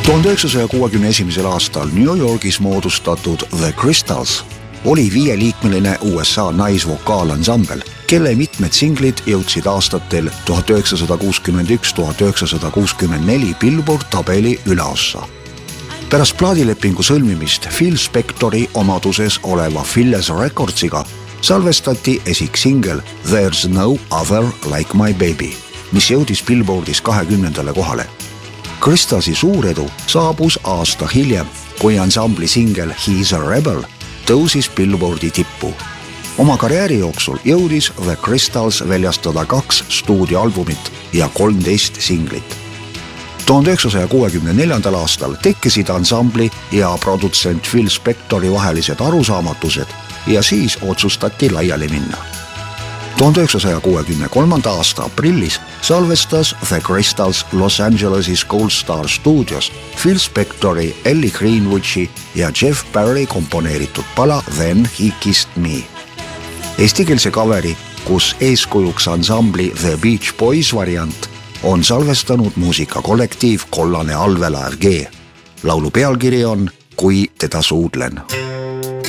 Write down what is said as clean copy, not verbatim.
1961. aastal New Yorgis moodustatud The Crystals oli 5-liikmeline USA naisvokaalansambel, kelle mitmed singlid jõudsid aastatel 1961-1964 Billboard tabeli üleossa. Pärast plaadilepingu sõlmimist Phil Spectori omaduses oleva Philles Recordsiga salvestati esiksingel There's No Other Like My Baby, mis jõudis Billboardis 20. kohale. Crystalsi suur edu saabus aasta hiljem, kui ansambli singel He's a Rebel tõusis Billboardi tippu. Oma karjääri jooksul jõudis The Crystals väljastada 2 stuudioalbumit ja 13 singlit. 1964. aastal tekkisid ansambli ja produtsent Phil Spectori vahelised arusaamatused ja siis otsustati laiali minna. 1963. aasta aprillis salvestas The Crystals Los Angelesis Gold Star Studios Phil Spectori, Ellie Greenwuchi ja Jeff Barry komponeeritud pala Then He Kissed Me. Eestikeelse kaveri, kus eeskujuks ansambli The Beach Boys variant, on salvestanud muusikakollektiiv Kollane allveelaev G. Laulu pealkiri on Kui teda suudlen.